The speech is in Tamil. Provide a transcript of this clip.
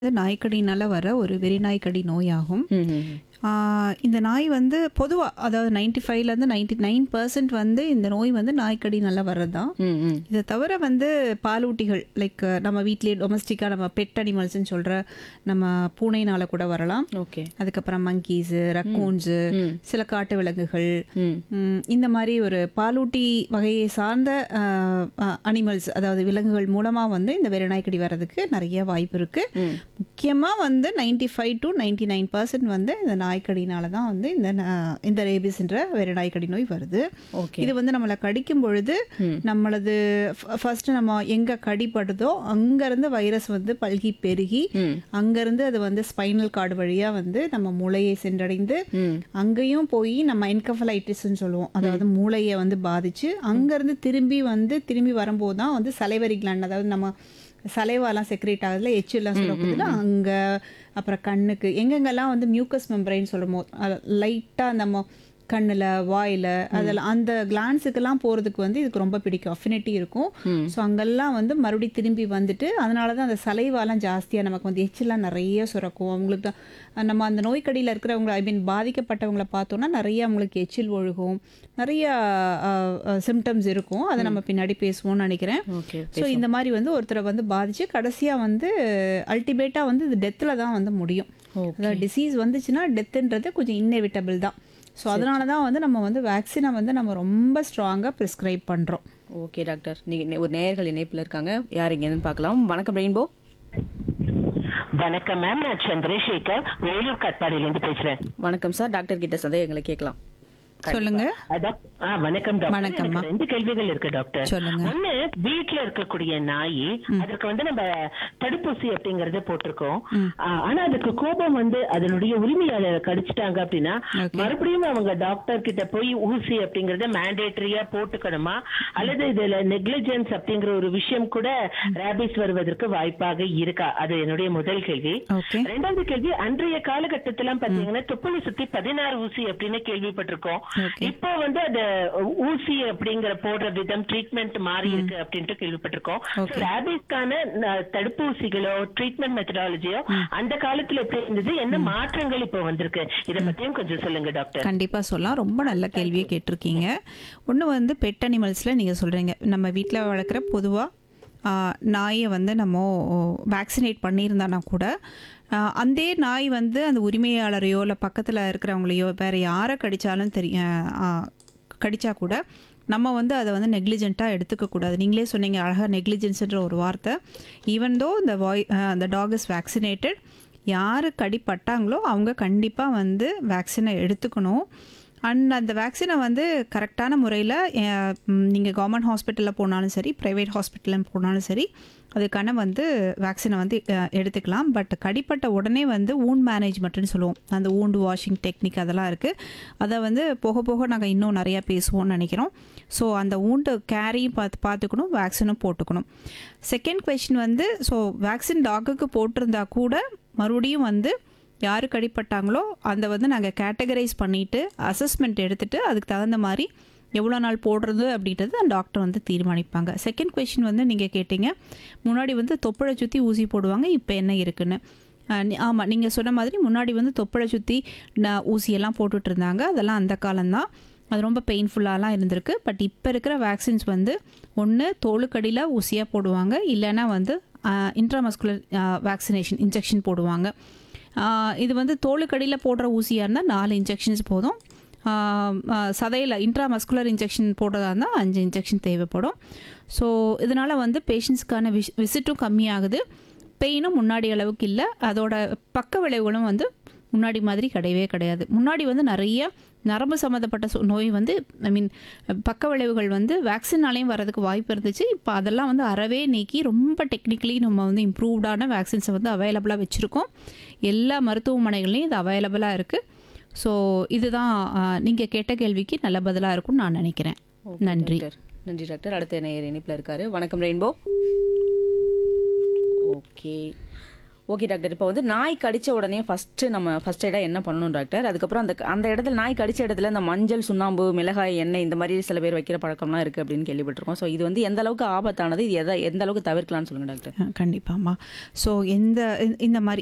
நாய்க்கடியினால வர ஒரு வெறிநாய்க்கடி நோயாகும். ம்ஹ்ம். இந்த நாய் வந்து பொதுவா அதாவது 95லேருந்து 99% வந்து இந்த நோய் வந்து நாய்க்கடினால வர்றது தான். ம், ம். இதை தவிர வந்து பாலூட்டிகள் லைக் நம்ம வீட்டிலேயே டொமஸ்டிக்காக நம்ம பெட் அனிமல்ஸ்ன்னு சொல்கிற நம்ம பூனைனால கூட வரலாம். ஓகே. அதுக்கப்புறம் மங்கீஸு, ரக்கூன்ஸு, ம், சில காட்டு விலங்குகள், ம். இந்த மாதிரி ஒரு பாலூட்டி வகையை சார்ந்த அனிமல்ஸ் அதாவது விலங்குகள் மூலமாக வந்து இந்த வெறிநாய்க்கடி வர்றதுக்கு நிறைய வாய்ப்பு இருக்குது. ம். முக்கியமாக வந்து 95 to 99% வந்து இந்த நாய்க்கடினால தான் வந்து இந்த ரேபிஸ்ன்ற வெறிநாய்க்கடி நோய் வருது. ஓகே. இது வந்து நம்மளை கடிக்கும் பொழுது ம். நம்மளது ஃபர்ஸ்ட் நம்ம எங்கே கடிப்படுதோ அங்கேருந்து வைரஸ் வந்து பல்கி பெருகி ம். அங்கேருந்து அது வந்து ஸ்பைனல் கார்டு வழியாக வந்து நம்ம மூளையை சென்றடைந்து ம். அங்கேயும் போய் நம்ம என்கஃபலைட்டிஸ்ன்னு சொல்லுவோம், அதாவது மூளையை வந்து பாதிச்சு அங்கேருந்து திரும்பி வரும்போது தான் வந்து சலைவரி கிளாண்ட், அதாவது நம்ம சலைவாலாம் செக்ரேட் ஆகுதுல, எச்சிலாம் சொல்லப்படுதுல அங்கே, அப்புறம் கண்ணுக்கு எங்கெங்கெல்லாம் வந்து மியூக்கஸ் மெம்பரைன்னு சொல்லுமோ லைட்டாக நம்ம கண்ணில் வாயில் அதெல்லாம் அந்த கிளான்ஸுக்கெல்லாம் போகிறதுக்கு வந்து இதுக்கு ரொம்ப பிடிக்கும், அஃபினிட்டி இருக்கும். ஸோ அங்கெல்லாம் வந்து மறுபடியும் திரும்பி வந்துட்டு அதனால தான் அந்த சலைவாலாம் ஜாஸ்தியாக நமக்கு வந்து எச்சிலாம் நிறைய சுரக்கும். அவங்களுக்கு தான் நம்ம அந்த நோய்க்கடியில் இருக்கிறவங்க பாதிக்கப்பட்டவங்கள பார்த்தோன்னா நிறைய அவங்களுக்கு எச்சில் ஒழுகும், நிறைய சிம்டம்ஸ் இருக்கும். அதை நம்ம பின்னாடி பேசுவோம்னு நினைக்கிறேன். ஓகே. ஸோ இந்த மாதிரி வந்து ஒருத்தரை வந்து பாதிச்சு கடைசியாக வந்து அல்டிமேட்டாக வந்து இது டெத்தில் தான் வந்து முடியும். ஓகே. அதாவது டிசீஸ் வந்துச்சுன்னா டெத்துன்றது கொஞ்சம் இன்னெவிட்டபிள் தான். ஸோ அதனால தான் வந்து நம்ம வந்து வேக்சினை வந்து நம்ம ரொம்ப ஸ்ட்ராங்காக ப்ரிஸ்கிரைப் பண்ணுறோம். Okay doctor. நீங்க ஒரு நேயர்கள் இணைப்புல இருக்காங்க. யார் இங்கன்னு பார்க்கலாம். வணக்கம் ரெயின்போ. வணக்கம் மேம், நான் சந்திரசேகர் வேலூர் கட்பாடியிலிருந்து பேசுறேன். வணக்கம் சார். டாக்டர் கிட்ட சந்தேகங்களை கேட்கலாம். சொல்லுங்க. வணக்கம் டாக்டர். வணக்கம்மா. எனக்கு 2 கேள்விகள் இருக்கு டாக்டர். சொல்லுங்க. ஒண்ணு, வீட்டுல இருக்கக்கூடிய நாய், அதற்கு வந்து நம்ம தடுப்பூசி அப்படிங்கறத போட்டிருக்கோம். ஆனா அதுக்கு கோபம் வந்து அதனுடைய உரிமையாளரை கடிச்சிட்டாங்க அப்படின்னா Okay. மறுபடியும் அவங்க டாக்டர் கிட்ட போய் ஊசி அப்படிங்கறத மேண்டேட்டரியா போட்டுக்கணுமா, அல்லது இதுல நெக்லிஜென்ஸ் அப்படிங்கிற ஒரு விஷயம் கூட ரேபிஸ் வருவதற்கு வாய்ப்பாக இருக்கா? அது என்னுடைய முதல் கேள்வி. ஓகே. 2வது கேள்வி, அன்றைய காலகட்டத்திலாம் பாத்தீங்கன்னா தொப்புளை சுத்தி 16 ஊசி அப்படின்னு கேள்விப்பட்டிருக்கோம். Okay. இப்போ வந்து அது ஊசி அப்படிங்கிற போடுற விதம், ட்ரீட்மெண்ட் மாறி இருக்கு அப்படின்ட்டு கேள்விப்பட்டிருக்கோம். Okay. ரேபிஸ்க்கான தடுப்பூசிகளோ ட்ரீட்மெண்ட் மெத்தடாலஜியோ அந்த காலத்துல எப்படி இருந்தது, என்ன மாற்றங்கள் இப்போ வந்திருக்கு, இதை பத்தியும் கொஞ்சம் சொல்லுங்க டாக்டர். கண்டிப்பாக சொல்லலாம். ரொம்ப நல்ல கேள்வியை கேட்டிருக்கீங்க. ஒன்று வந்து பெட் அனிமல்ஸில் நீங்கள் சொல்கிறீங்க நம்ம வீட்டில் வளர்க்குற பொதுவாக நாயை வந்து நம்ம வேக்சினேட் பண்ணியிருந்தானா கூட அந்த நாய் வந்து அந்த உரிமையாளரையோ இல்லை பக்கத்தில் இருக்கிறவங்களையோ வேறு யாரை கடித்தாலும் கடித்தா கூட நம்ம வந்து அதை வந்து நெக்லிஜென்ட்டாக எடுத்துக்கக்கூடாது. நீங்களே சொன்னீங்க அழகாக நெக்லிஜென்ஸ்ன்ற ஒரு வார்த்தை. ஈவன் தோ இந்த டாக் இஸ் வேக்சினேட்டட், யார் கடிப்பட்டாங்களோ அவங்க கண்டிப்பாக வந்து வேக்சினை எடுத்துக்கணும். அண்ட் அந்த வேக்சினை வந்து கரெக்டான முறையில் நீங்கள் கவர்மெண்ட் ஹாஸ்பிட்டலில் போனாலும் சரி, ப்ரைவேட் ஹாஸ்பிட்டலில் போனாலும் சரி, அதுக்கான வந்து வேக்சினை வந்து எடுத்துக்கலாம். பட் கடிப்பட்ட உடனே வந்து வூண்ட் மேனேஜ்மெண்ட்னு சொல்லுவோம், அந்த வூண்ட் வாஷிங் டெக்னிக் அதெல்லாம் இருக்குது. அதை வந்து போக போக நாங்கள் இன்னும் நிறையா பேசுவோம்னு நினைக்கிறோம். ஸோ அந்த வூண்டு கேரியும் பார்த்துக்கணும், வேக்சினும் போட்டுக்கணும். செகண்ட் கொஸ்டின் வந்து, ஸோ வேக்சின் டாக்குக்கு போட்டிருந்தா கூட மறுபடியும் வந்து யார் கடிப்பட்டாங்களோ அந்த வந்து நாங்கள் கேட்டகரைஸ் பண்ணிவிட்டு அசஸ்மெண்ட் எடுத்துகிட்டு அதுக்கு தகுந்த மாதிரி எவ்வளோ நாள் போடுறது அப்படின்றது அந்த டாக்டர் வந்து தீர்மானிப்பாங்க. செகண்ட் கொஸ்டின் வந்து நீங்கள் கேட்டீங்க, முன்னாடி வந்து தொப்புளை சுற்றி ஊசி போடுவாங்க, இப்போ என்ன இருக்குன்னு. ஆமாம், நீங்கள் சொன்ன மாதிரி முன்னாடி வந்து தொப்புளை சுற்றி ஊசியெல்லாம் போட்டுட்டு இருந்தாங்க. அதெல்லாம் அந்த காலம்தான், அது ரொம்ப பெயின்ஃபுல்லாலாம் இருந்திருக்கு. பட் இப்போ இருக்கிற வேக்சின்ஸ் வந்து ஒன்று தோலுக்கடியில் ஊசியாக போடுவாங்க, இல்லைன்னா வந்து இன்ட்ராமஸ்குலர் வேக்சினேஷன் இன்ஜெக்ஷன் போடுவாங்க. இது வந்து தோலுக்கடியில் போடுற ஊசியாக இருந்தால் 4 இன்ஜெக்ஷன்ஸ் போதும். சதையில் இன்ட்ராமஸ்குலர் இன்ஜெக்ஷன் போடுறதா இருந்தால் 5 இன்ஜெக்ஷன் தேவைப்படும். ஸோ இதனால் வந்து பேஷண்ட்ஸ்க்கான விசிட்டும் கம்மியாகுது, பெயினும் முன்னாடி அளவுக்கு இல்லை, அதோட பக்க விளைவுகளும் வந்து முன்னாடி மாதிரி கிடையவே கிடையாது. முன்னாடி வந்து நிறைய நரம்பு சம்மந்தப்பட்ட நோய் வந்து பக்க விளைவுகள் வந்து வேக்சினாலேயும் வரதுக்கு வாய்ப்பு இருந்துச்சு. இப்போ அதெல்லாம் வந்து அறவே நீக்கி ரொம்ப டெக்னிக்கலி நம்ம வந்து இம்ப்ரூவ்டான வேக்சின்ஸை வந்து அவைலபிளாக வச்சுருக்கோம். எல்லா மருத்துவமனைகள்லையும் இது அவைலபிளாக இருக்குது. ஸோ இதுதான் நீங்கள் கேட்ட கேள்விக்கு நல்ல பதிலாக இருக்கும்னு நான் நினைக்கிறேன். நன்றி. நன்றி டாக்டர். அடுத்த நேயர் இணைப்பில் இருக்காரு. வணக்கம் ரெயின்போ. ஓகே. Okay doctor. இப்போ வந்து நாய் கடிச்ச உடனே நம்ம ஃபர்ஸ்ட் எய்டா என்ன பண்ணணும் டாக்டர்? அதுக்கப்புறம் அந்த அந்த இடத்துல நாய் கடிச்ச இடத்துல இந்த மஞ்சள், சுண்ணாம்பு, மிளகாய், எண்ணெய் இந்த மாதிரி சில பேர் வைக்கிற பழக்கம்லாம் இருக்கு அப்படின்னு கேள்விப்பட்டிருக்கோம். ஸோ இது வந்து எந்த அளவுக்கு ஆபத்தானது, இது எந்த அளவுக்கு தவிர்க்கலாம்னு சொல்லுங்க டாக்டர். கண்டிப்பாம்மா. ஸோ இந்த மாதிரி